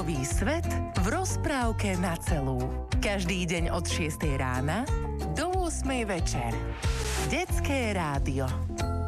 Nový svet v rozprávke na celú. Každý deň od 6 rána do 8 večer. Detské rádio.